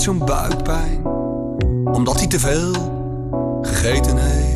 zo'n buikpijn, omdat hij te veel gegeten heeft.